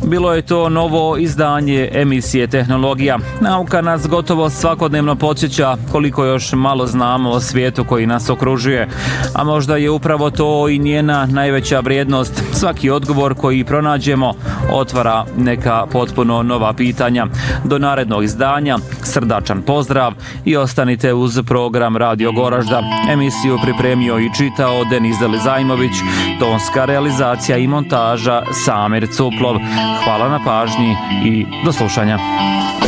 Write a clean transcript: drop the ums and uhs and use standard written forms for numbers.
Bilo je to novo izdanje emisije Tehnologija. Nauka nas gotovo svakodnevno podsjeća koliko još malo znamo o svijetu koji nas okružuje, a možda je upravo to i njena najveća vrijednost. Svaki odgovor koji pronađemo otvara neka potpuno nova pitanja. Do narednog izdanja, srdačan pozdrav i ostanite uz program Radio Goražda. Emisiju pripremio i čitao Denis Delizajmović, tonska realizacija i montaža Samir Cuplov. Hvala na pažnji i do slušanja.